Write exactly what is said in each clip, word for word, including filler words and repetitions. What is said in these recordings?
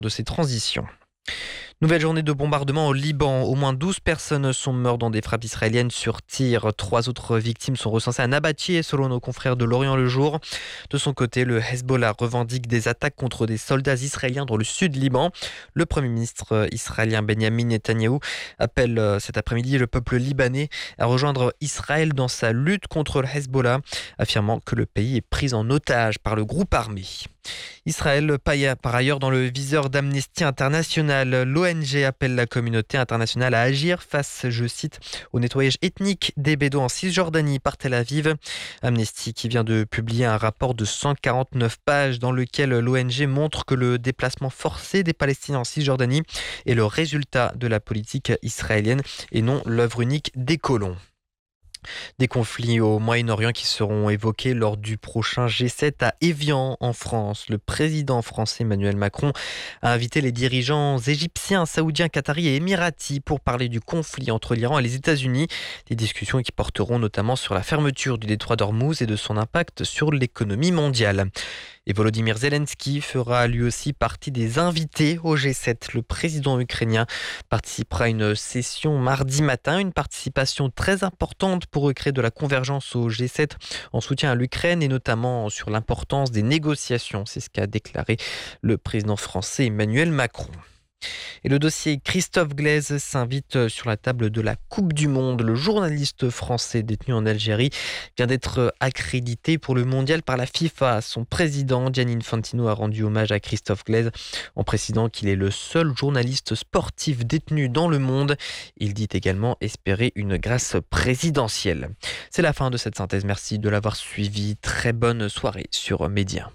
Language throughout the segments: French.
de ces transitions. Nouvelle journée de bombardement au Liban. Au moins douze personnes sont mortes dans des frappes israéliennes sur tir. Trois autres victimes sont recensées à Nabatieh, selon nos confrères de L'Orient le Jour. De son côté, le Hezbollah revendique des attaques contre des soldats israéliens dans le sud Liban. Le Premier ministre israélien Benjamin Netanyahou appelle cet après-midi le peuple libanais à rejoindre Israël dans sa lutte contre le Hezbollah, affirmant que le pays est pris en otage par le groupe armé. Israël paille par ailleurs dans le viseur d'Amnesty International. L'O N G appelle la communauté internationale à agir face, je cite, au nettoyage ethnique des Bédouins en Cisjordanie par Tel Aviv. Amnesty qui vient de publier un rapport de cent quarante-neuf pages dans lequel l'O N G montre que le déplacement forcé des Palestiniens en Cisjordanie est le résultat de la politique israélienne et non l'œuvre unique des colons. Des conflits au Moyen-Orient qui seront évoqués lors du prochain G sept à Évian en France. Le président français Emmanuel Macron a invité les dirigeants égyptiens, saoudiens, qataris et émiratis pour parler du conflit entre l'Iran et les États-Unis. Des discussions qui porteront notamment sur la fermeture du détroit d'Ormuz et de son impact sur l'économie mondiale. Et Volodymyr Zelensky fera lui aussi partie des invités au G sept. Le président ukrainien participera à une session mardi matin, une participation très importante pour recréer de la convergence au G sept en soutien à l'Ukraine et notamment sur l'importance des négociations. C'est ce qu'a déclaré le président français Emmanuel Macron. Et le dossier Christophe Glaise s'invite sur la table de la Coupe du Monde. Le journaliste français détenu en Algérie vient d'être accrédité pour le mondial par la FIFA. Son président, Gianni Infantino, a rendu hommage à Christophe Glaise en précisant qu'il est le seul journaliste sportif détenu dans le monde. Il dit également espérer une grâce présidentielle. C'est la fin de cette synthèse. Merci de l'avoir suivi. Très bonne soirée sur Média.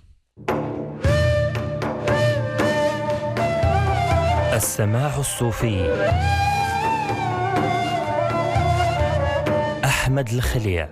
السماع الصوفي أحمد الخليع.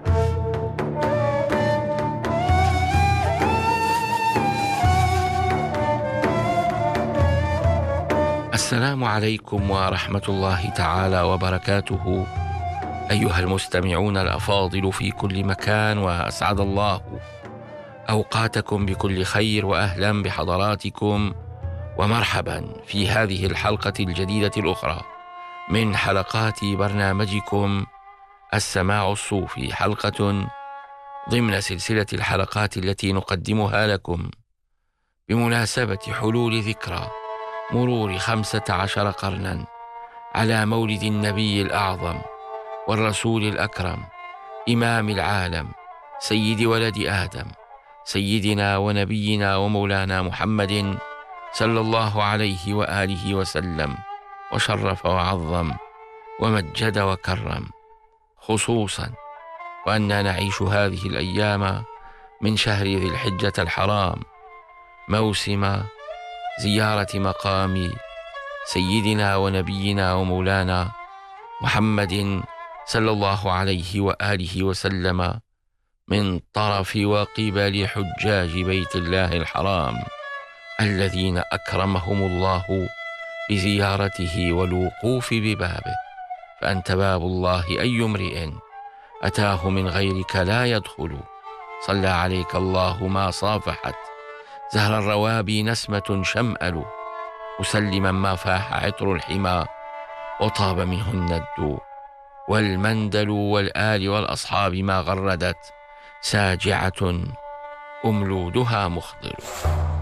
السلام عليكم ورحمة الله تعالى وبركاته أيها المستمعون الأفاضل في كل مكان، وأسعد الله أوقاتكم بكل خير، وأهلا بحضراتكم ومرحبا في هذه الحلقة الجديدة الأخرى من حلقات برنامجكم السماع الصوفي، حلقة ضمن سلسلة الحلقات التي نقدمها لكم بمناسبة حلول ذكرى مرور خمسة عشر قرنا على مولد النبي الأعظم والرسول الأكرم إمام العالم سيد ولد آدم سيدنا ونبينا ومولانا محمد صلى الله عليه وآله وسلم، وشرف وعظم ومجد وكرم، خصوصا وأننا نعيش هذه الأيام من شهر ذي الحجة الحرام، موسم زيارة مقام سيدنا ونبينا ومولانا محمد صلى الله عليه وآله وسلم من طرف وقبل حجاج بيت الله الحرام الذين أكرمهم الله بزيارته والوقوف ببابه. فأنت باب الله أي امرئ أتاه من غيرك لا يدخل، صلى عليك الله ما صافحت زهر الروابي نسمة شمأل، مسلما ما فاح عطر الحمى وطاب منه الند، والمندل والآل والأصحاب ما غردت ساجعة أملودها مخضر.